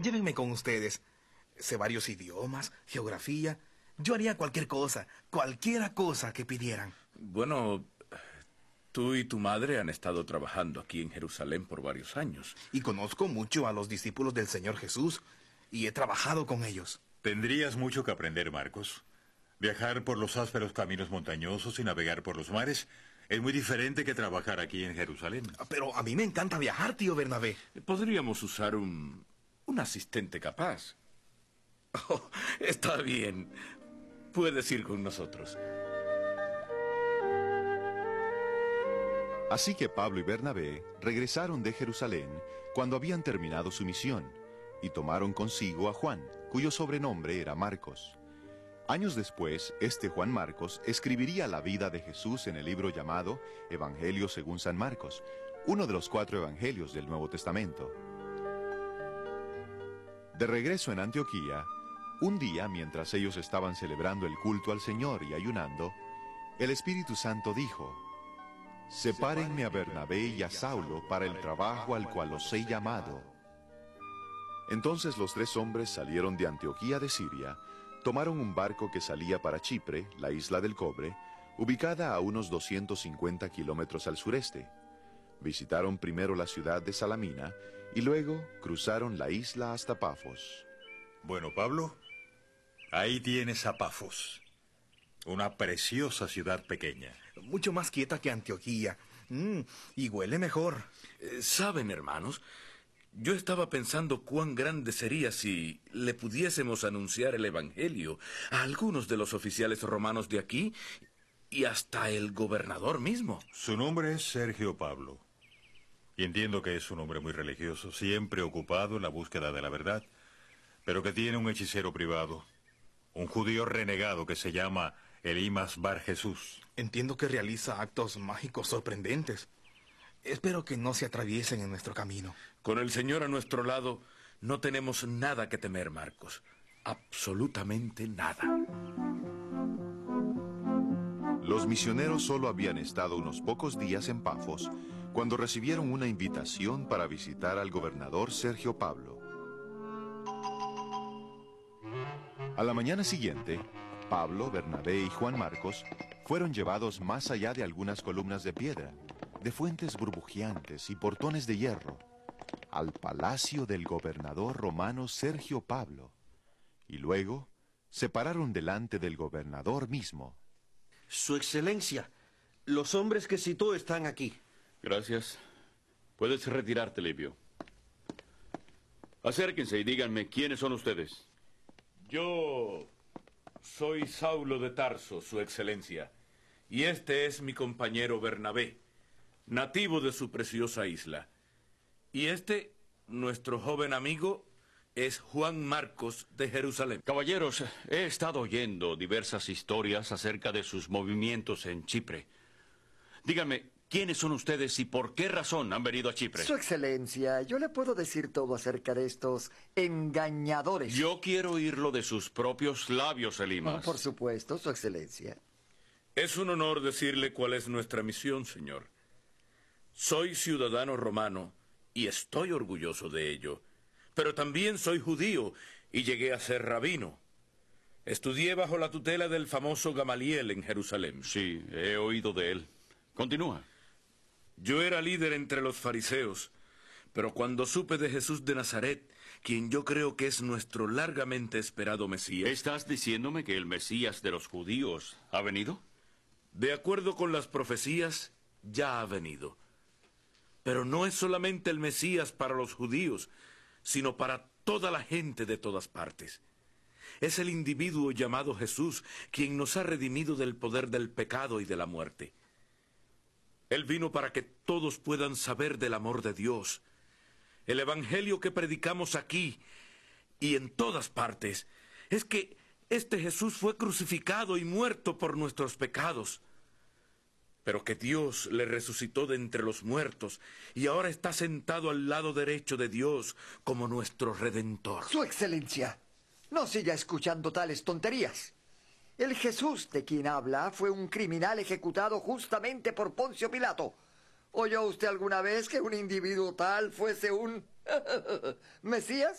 Llévenme con ustedes. Sé varios idiomas, geografía. Yo haría cualquiera cosa que pidieran. Bueno, tú y tu madre han estado trabajando aquí en Jerusalén por varios años. Y conozco mucho a los discípulos del Señor Jesús, y he trabajado con ellos. Tendrías mucho que aprender, Marcos. Viajar por los ásperos caminos montañosos y navegar por los mares es muy diferente que trabajar aquí en Jerusalén. Pero a mí me encanta viajar, tío Bernabé. Podríamos usar un asistente capaz. Oh, está bien. Puedes ir con nosotros. Así que Pablo y Bernabé regresaron de Jerusalén cuando habían terminado su misión y tomaron consigo a Juan, cuyo sobrenombre era Marcos. Años después, este Juan Marcos escribiría la vida de Jesús en el libro llamado Evangelio según San Marcos, uno de los 4 evangelios del Nuevo Testamento. De regreso en Antioquía, un día, mientras ellos estaban celebrando el culto al Señor y ayunando, el Espíritu Santo dijo: «Sepárenme a Bernabé y a Saulo para el trabajo al cual los he llamado». Entonces los 3 hombres salieron de Antioquía de Siria, tomaron un barco que salía para Chipre, la isla del Cobre, ubicada a unos 250 kilómetros al sureste. Visitaron primero la ciudad de Salamina y luego cruzaron la isla hasta Pafos. Bueno, Pablo, ahí tienes a Pafos, una preciosa ciudad pequeña. Mucho más quieta que Antioquía. Y huele mejor. ¿Saben, hermanos? Yo estaba pensando cuán grande sería si le pudiésemos anunciar el Evangelio a algunos de los oficiales romanos de aquí y hasta el gobernador mismo. Su nombre es Sergio Pablo. Y entiendo que es un hombre muy religioso, siempre ocupado en la búsqueda de la verdad, pero que tiene un hechicero privado, un judío renegado que se llama Elimas Bar Jesús. Entiendo que realiza actos mágicos sorprendentes. Espero que no se atraviesen en nuestro camino. Con el Señor a nuestro lado, no tenemos nada que temer, Marcos. Absolutamente nada. Los misioneros solo habían estado unos pocos días en Pafos cuando recibieron una invitación para visitar al gobernador Sergio Pablo. A la mañana siguiente, Pablo, Bernabé y Juan Marcos fueron llevados más allá de algunas columnas de piedra, de fuentes burbujeantes y portones de hierro, al palacio del gobernador romano Sergio Pablo, y luego se pararon delante del gobernador mismo. Su Excelencia, los hombres que citó están aquí. Gracias. Puedes retirarte, Livio. Acérquense y díganme quiénes son ustedes. Yo soy Saulo de Tarso, Su Excelencia, y este es mi compañero Bernabé, nativo de su preciosa isla. Y este, nuestro joven amigo, es Juan Marcos de Jerusalén. Caballeros, he estado oyendo diversas historias acerca de sus movimientos en Chipre. Díganme, ¿quiénes son ustedes y por qué razón han venido a Chipre? Su Excelencia, yo le puedo decir todo acerca de estos engañadores. Yo quiero oírlo de sus propios labios, Elimas. Por supuesto, Su Excelencia. Es un honor decirle cuál es nuestra misión, señor. Soy ciudadano romano y estoy orgulloso de ello, pero también soy judío y llegué a ser rabino. Estudié bajo la tutela del famoso Gamaliel en Jerusalén. Sí, he oído de él. Continúa. Yo era líder entre los fariseos, pero cuando supe de Jesús de Nazaret, quien yo creo que es nuestro largamente esperado Mesías... ¿Estás diciéndome que el Mesías de los judíos ha venido? De acuerdo con las profecías, ya ha venido. Pero no es solamente el Mesías para los judíos, sino para toda la gente de todas partes. Es el individuo llamado Jesús quien nos ha redimido del poder del pecado y de la muerte. Él vino para que todos puedan saber del amor de Dios. El evangelio que predicamos aquí y en todas partes es que este Jesús fue crucificado y muerto por nuestros pecados, pero que Dios le resucitó de entre los muertos y ahora está sentado al lado derecho de Dios como nuestro Redentor. Su Excelencia, no siga escuchando tales tonterías. El Jesús de quien habla fue un criminal ejecutado justamente por Poncio Pilato. ¿Oyó usted alguna vez que un individuo tal fuese un Mesías?